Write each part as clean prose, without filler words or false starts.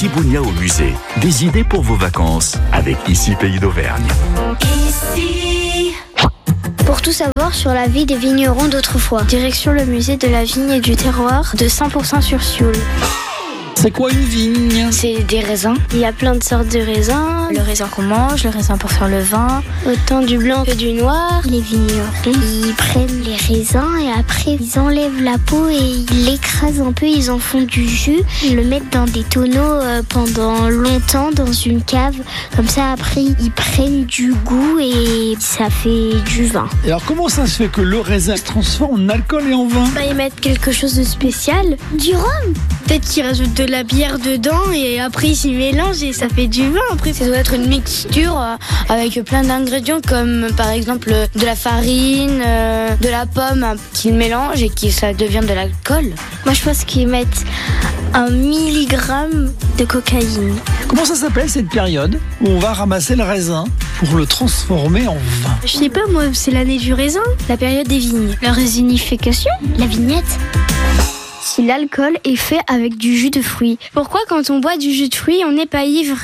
petits bougnats au musée. Des idées pour vos vacances avec Ici Pays d'Auvergne. Pour tout savoir sur la vie des vignerons d'autrefois, direction le musée de la vigne et du terroir de 100% sur Sioule. C'est quoi une vigne? C'est des raisins. Il y a plein de sortes de raisins. Le raisin qu'on mange, le raisin pour faire le vin, autant du blanc que du noir. Les vignerons, ils prennent les raisins et après ils enlèvent la peau et ils l'écrasent un peu, ils en font du jus. Ils le mettent dans des tonneaux pendant longtemps dans une cave. Comme ça après ils prennent du goût et ça fait du vin. Et alors comment ça se fait que le raisin se transforme en alcool et en vin? Ils mettent quelque chose de spécial. Du rhum. Peut-être qu'ils rajoutent de la bière dedans et après ils s'y mélangent et ça fait du vin. Après ça doit être une mixture avec plein d'ingrédients comme par exemple de la farine, de la pomme qu'ils mélangent et qui ça devient de l'alcool. Moi je pense qu'ils mettent 1 milligramme de cocaïne. Comment ça s'appelle cette période où on va ramasser le raisin pour le transformer en vin? Je sais pas moi, c'est l'année du raisin, la période des vignes. La résinification, la vignette. Si l'alcool est fait avec du jus de fruits. Pourquoi quand on boit du jus de fruits, on n'est pas ivre?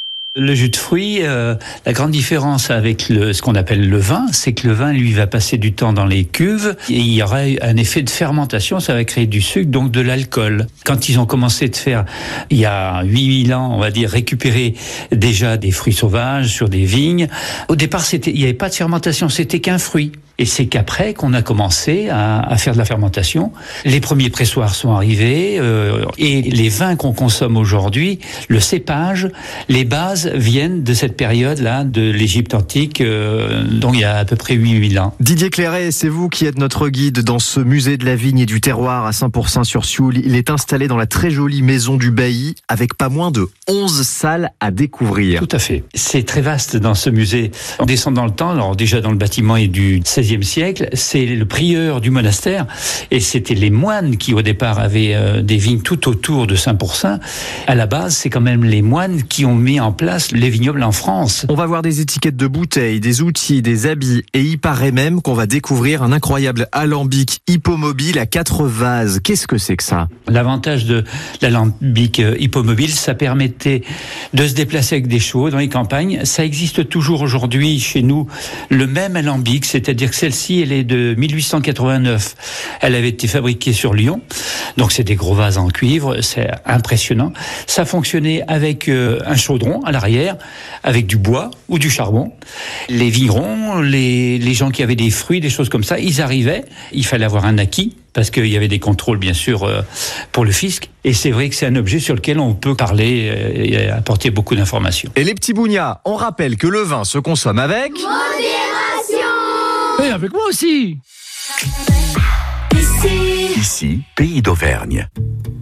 Le jus de fruits, la grande différence avec ce qu'on appelle le vin, c'est que le vin, lui, va passer du temps dans les cuves et il y aura un effet de fermentation, ça va créer du sucre, donc de l'alcool. Quand ils ont commencé de faire, il y a 8000 ans, on va dire, récupérer déjà des fruits sauvages sur des vignes, au départ, il n'y avait pas de fermentation, c'était qu'un fruit. Et c'est qu'après qu'on a commencé à faire de la fermentation. Les premiers pressoirs sont arrivés et les vins qu'on consomme aujourd'hui, le cépage, les bases viennent de cette période-là, de l'Égypte antique, donc il y a à peu près 8000 ans. Didier Clairet, c'est vous qui êtes notre guide dans ce musée de la vigne et du terroir à Saint-Pourçain sur Sioule. Il est installé dans la très jolie maison du bailli avec pas moins de 11 salles à découvrir. Tout à fait. C'est très vaste dans ce musée. On descend dans le temps, alors déjà dans le bâtiment est du 16e siècle, c'est le prieur du monastère et c'était les moines qui au départ avaient des vignes tout autour de Saint-Pourçain. À la base, c'est quand même les moines qui ont mis en place les vignobles en France. On va voir des étiquettes de bouteilles, des outils, des habits et il paraît même qu'on va découvrir un incroyable alambic hippomobile à 4 vases. Qu'est-ce que c'est que ça? L'avantage de l'alambic hippomobile, ça permettait de se déplacer avec des chevaux dans les campagnes. Ça existe toujours aujourd'hui chez nous, le même alambic, c'est-à-dire que celle-ci, elle est de 1889. Elle avait été fabriquée sur Lyon. Donc c'est des gros vases en cuivre, c'est impressionnant. Ça fonctionnait avec un chaudron à l'arrière, avec du bois ou du charbon. Les vignerons, les gens qui avaient des fruits, des choses comme ça, ils arrivaient, il fallait avoir un acquis, parce qu'il y avait des contrôles, bien sûr, pour le fisc. Et c'est vrai que c'est un objet sur lequel on peut parler et apporter beaucoup d'informations. Et les petits bougnats, on rappelle que le vin se consomme avec... Modération. Et avec moi aussi. Ici, Pays d'Auvergne.